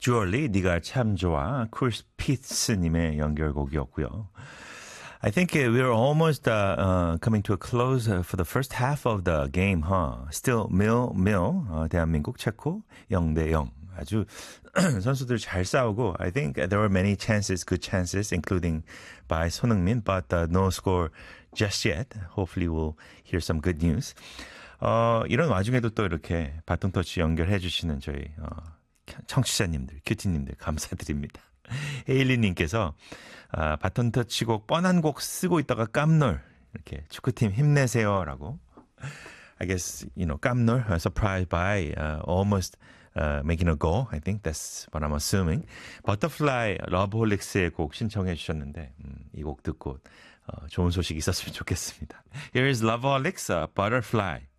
주얼리 네가 참 좋아 쿨피츠님의 연결곡이었고요. I think we're almost coming to a close for the first half of the game, huh? Still 밀 대한민국 체코 0대0. 아주 선수들 잘 싸우고 I think there were many chances, good chances, including by 손흥민, but no score just yet. Hopefully we'll hear some good news. 이런 와중에도 또 이렇게 바톤 터치 연결해 주시는 저희 청취자님들, 큐티님들 감사드립니다. 헤일리님께서 바톤 터치곡 뻔한 곡 쓰고 있다가 깜놀 이렇게 축구팀 힘내세요라고. I guess 깜놀 surprised by almost making a goal. I think that's what I'm assuming. Butterfly 러브홀릭스의 곡 신청해 주셨는데 이 곡 듣고 좋은 소식 있었으면 좋겠습니다. Here is Loveholics Butterfly.